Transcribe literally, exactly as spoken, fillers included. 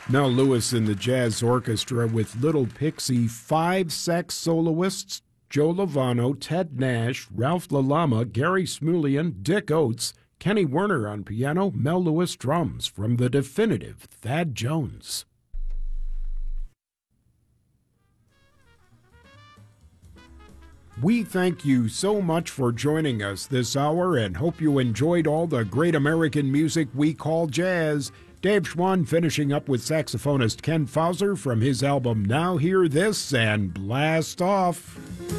Mel Lewis and the Jazz Orchestra with Little Pixie, five sax soloists, Joe Lovano, Ted Nash, Ralph LaLama, Gary Smulian, Dick Oates, Kenny Werner on piano, Mel Lewis drums from the definitive Thad Jones. We thank you so much for joining us this hour and hope you enjoyed all the great American music we call jazz. Dave Schwann finishing up with saxophonist Ken Fauser from his album Now Hear This and Blast Off.